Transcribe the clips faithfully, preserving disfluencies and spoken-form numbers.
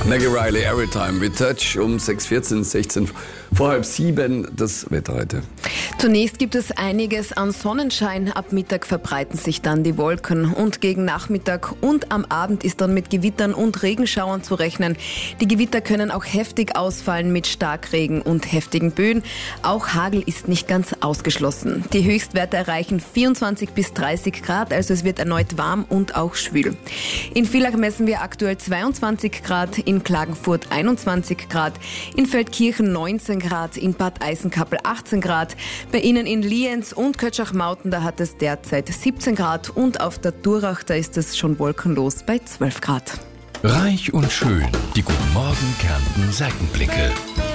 Maggie Riley, Everytime We Touch, um sechs Uhr vierzehn, sechzehn vor halb sieben, das Wetter heute. Zunächst gibt es einiges an Sonnenschein. Ab Mittag verbreiten sich dann die Wolken und gegen Nachmittag und am Abend ist dann mit Gewittern und Regenschauern zu rechnen. Die Gewitter können auch heftig ausfallen mit Starkregen und heftigen Böen. Auch Hagel ist nicht ganz ausgeschlossen. Die Höchstwerte erreichen vierundzwanzig bis dreißig Grad, also es wird erneut warm und auch schwül. In Villach messen wir aktuell zweiundzwanzig Grad, in Klagenfurt einundzwanzig Grad, in Feldkirchen neunzehn Grad, in Bad Eisenkappel achtzehn Grad, bei Ihnen in Lienz und Kötschach-Mauten, da hat es derzeit siebzehn Grad und auf der Durach, da ist es schon wolkenlos bei zwölf Grad. Reich und schön, die Guten Morgen Kärnten Seitenblicke.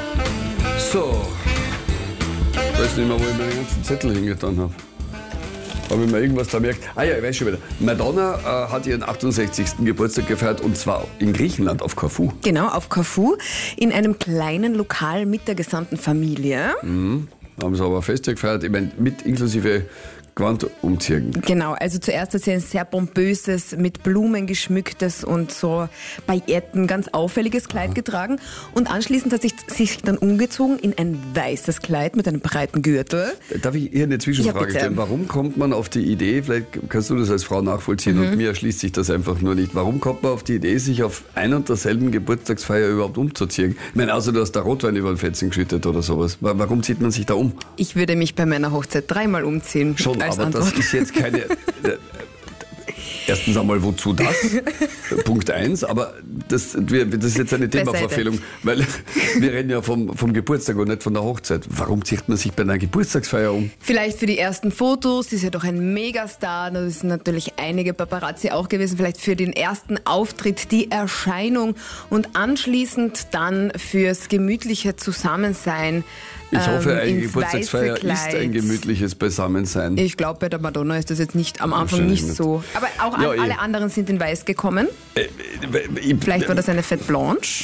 So, ich weiß nicht mehr, wo ich meine ganzen Zettel hingetan habe. Habe ich mir irgendwas da merkt? Ah ja, ich weiß schon wieder. Madonna äh, hat ihren achtundsechzigsten Geburtstag gefeiert und zwar in Griechenland auf Korfu. Genau, auf Korfu, in einem kleinen Lokal mit der gesamten Familie. Mhm. Haben sie aber fest gefeiert, ich meine, mit inklusive Gewand umziehen. Genau, also zuerst hat sie ein sehr pompöses, mit Blumen geschmücktes und so Pailletten, ganz auffälliges Kleid Aha. getragen. Und anschließend hat sie sich dann umgezogen in ein weißes Kleid mit einem breiten Gürtel. Darf ich hier eine Zwischenfrage ja, stellen? Warum kommt man auf die Idee, vielleicht kannst du das als Frau nachvollziehen mhm. und mir erschließt sich das einfach nur nicht, warum kommt man auf die Idee, sich auf ein und derselben Geburtstagsfeier überhaupt umzuziehen? Ich meine, außer du hast da Rotwein über den Fetzen geschüttet oder sowas. Warum zieht man sich da um? Ich würde mich bei meiner Hochzeit dreimal umziehen. Schon, als aber Antwort. Das ist jetzt keine... Äh, erstens einmal, wozu das? Punkt eins, aber das, das ist jetzt eine Themaverfehlung, weil wir reden ja vom, vom Geburtstag und nicht von der Hochzeit. Warum zieht man sich bei einer Geburtstagsfeier um? Vielleicht für die ersten Fotos, sie ist ja doch ein Megastar, da sind natürlich einige Paparazzi auch gewesen, vielleicht für den ersten Auftritt, die Erscheinung und anschließend dann fürs gemütliche Zusammensein. Ich hoffe, eine ähm, Geburtstagsfeier ist ein gemütliches Beisammensein. Ich glaube, bei der Madonna ist das jetzt nicht am Anfang nicht, nicht so. Aber auch ja, an, alle anderen sind in Weiß gekommen. Äh, äh, Vielleicht war das eine Fête Blanche.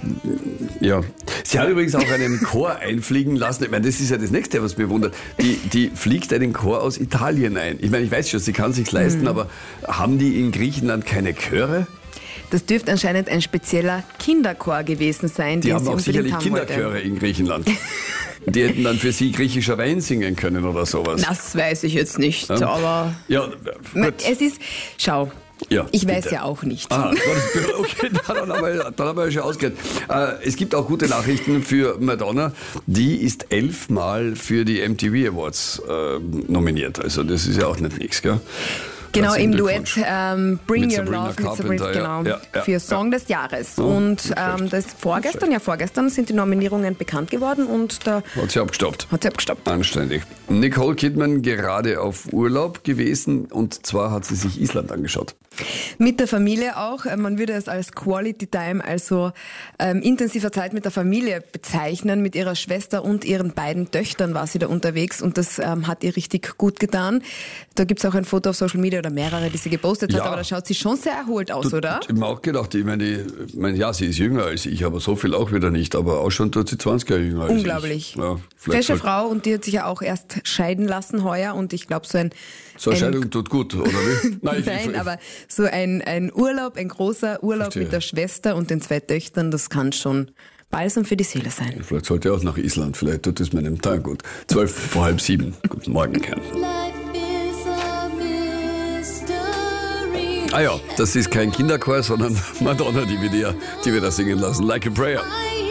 Ja, sie hat übrigens auch einen Chor einfliegen lassen. Ich meine, das ist ja das Nächste, was mich wundert. Die, die fliegt einen Chor aus Italien ein. Ich meine, ich weiß schon, sie kann es sich leisten, mhm. aber haben die in Griechenland keine Chöre? Das dürfte anscheinend ein spezieller Kinderchor gewesen sein. Die den haben sie auch sicherlich haben Kinderchöre wollte. In Griechenland. Die hätten dann für sie griechischer Wein singen können oder sowas. Das weiß ich jetzt nicht, ja. aber ja, gut. Es ist, schau, ja, ich bitte. Weiß ja auch nicht. Ah, okay, dann haben wir, dann haben wir ja schon ausgehört. Äh, es gibt auch gute Nachrichten für Madonna. Die ist elfmal für die M T V Awards äh, nominiert. Also das ist ja auch nicht nichts, gell? Genau, im Duett ähm, Bring mit Your Sabrina Love mit Sabrina, genau, ja, ja, für Song ja. des Jahres. Oh, und ähm, das vorgestern, ja vorgestern sind die Nominierungen bekannt geworden und da hat sie abgestoppt. Hat sie abgestoppt. Anständig. Nicole Kidman gerade auf Urlaub gewesen und zwar hat sie sich Island angeschaut. Mit der Familie auch. Man würde es als Quality Time, also ähm, intensiver Zeit mit der Familie bezeichnen. Mit ihrer Schwester und ihren beiden Töchtern war sie da unterwegs und das ähm, hat ihr richtig gut getan. Da gibt's auch ein Foto auf Social Media oder mehrere, die sie gepostet ja. hat, aber da schaut sie schon sehr erholt aus, du, oder? Ich habe mir auch gedacht, ich meine, ich meine, ja, sie ist jünger als ich, aber so viel auch wieder nicht, aber auch schon tut sie zwanzig Jahre jünger als Unglaublich. ich. Unglaublich. Ja, fesche Frau und die hat sich ja auch erst scheiden lassen heuer und ich glaube so ein... So eine Scheidung tut gut, oder wie? Nein, Nein ich, aber so ein, ein Urlaub, ein großer Urlaub verstehe. Mit der Schwester und den zwei Töchtern, das kann schon Balsam für die Seele sein. Vielleicht sollte er auch nach Island, vielleicht tut es meinem Tag gut. Zwölf vor halb sieben. Guten Morgen, Kärnten. Ah ja, das ist kein Kinderchor, sondern Madonna, die wir, die wir da singen lassen. Like a Prayer.